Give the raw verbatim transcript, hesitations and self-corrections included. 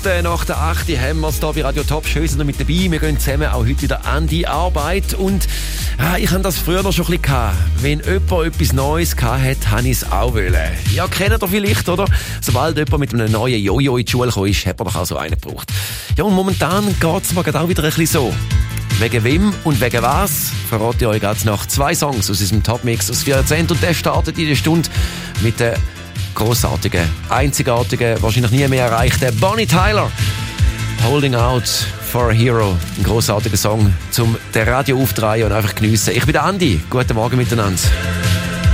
Nach der acht haben wir es hier bei Radio Top. Schön, sind wir mit dabei. Wir gehen zusammen auch heute wieder an die Arbeit. Und ah, ich hatte das früher noch schon ein bisschen gehabt. Wenn jemand etwas Neues hatte, habe ich es auch wollen. Ja, kennt ihr vielleicht, oder? Sobald jemand mit einem neuen Jojo in die Schule gekommen ist, hat man doch auch so einen gebraucht. Ja, und momentan geht es mir gerade auch wieder ein bisschen so. Wegen wem und wegen was verrate ich euch gerade nach zwei Songs aus diesem Top-Mix aus vierzehn. Und der startet in der Stunde mit der grossartigen, einzigartigen, wahrscheinlich nie mehr erreichten Bonnie Tyler. Holding Out for a Hero. Ein grossartiger Song zum den Radio aufdrehen und einfach geniessen. Ich bin der Andi. Guten Morgen miteinander.